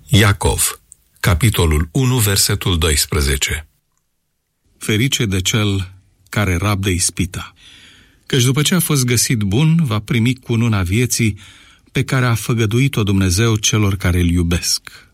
Iacov, capitolul 1, versetul 12. Ferice de cel care rabdă ispita, căci după ce a fost găsit bun, va primi cununa vieții pe care a făgăduit-o Dumnezeu celor care îl iubesc.